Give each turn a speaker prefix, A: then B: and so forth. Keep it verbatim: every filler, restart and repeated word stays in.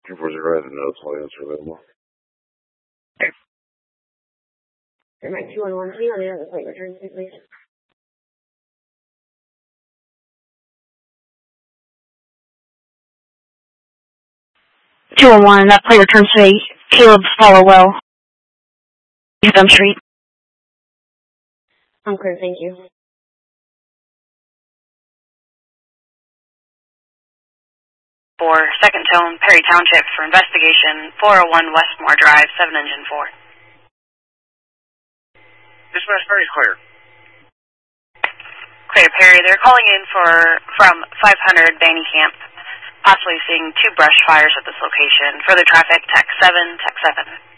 A: two four zero, I didn't know, so I'll answer that more.
B: There might two one one three on the other plate return, please. two one one, that plate returns to Caleb Swallowwell, Gum Street. I'm clear, thank you.
C: For second tone, Perry Township for investigation, four oh one Westmore Drive, seven engine four.
D: Dispatch Perry's clear.
C: Clear, Perry. They're calling in for from five hundred Banny Camp, possibly seeing two brush fires at this location. Further traffic, Tech seven, Tech seven.